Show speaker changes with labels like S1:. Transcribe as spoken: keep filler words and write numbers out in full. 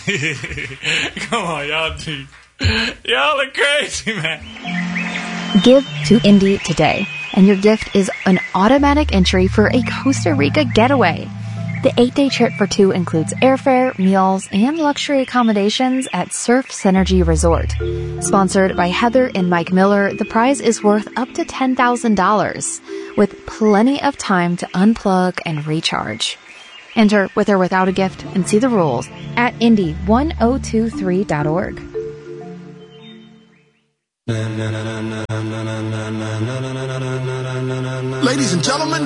S1: Come on, y'all do. Y'all are crazy, man.
S2: Give to Indy today, and your gift is an automatic entry for a Costa Rica getaway. The eight-day trip for two includes airfare, meals, and luxury accommodations at Surf Synergy Resort. Sponsored by Heather and Mike Miller, the prize is worth up to ten thousand dollars, with plenty of time to unplug and recharge. Enter with or without a gift and see the rules at indy one oh two three dot org.
S3: Ladies and gentlemen,